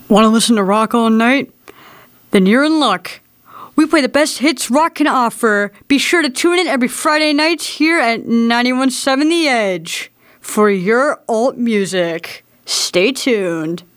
Want to listen to rock all night? Then you're in luck. We play the best hits rock can offer. Be sure to tune in every Friday night here at 91.7 The Edge for your alt music. Stay tuned.